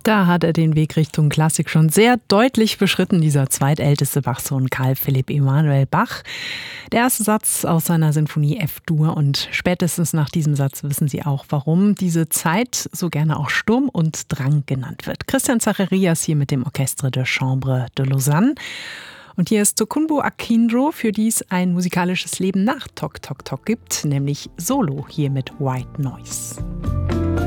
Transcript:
Da hat er den Weg Richtung Klassik schon sehr deutlich beschritten, dieser zweitälteste Bachsohn Karl Philipp Emanuel Bach. Der erste Satz aus seiner Sinfonie F-Dur, und spätestens nach diesem Satz wissen Sie auch, warum diese Zeit so gerne auch Sturm und Drang genannt wird. Christian Zacharias hier mit dem Orchestre de Chambre de Lausanne. Und hier ist Tokunboh Akindro, für die es ein musikalisches Leben nach Tok Tok Tok gibt, nämlich Solo hier mit White Noise.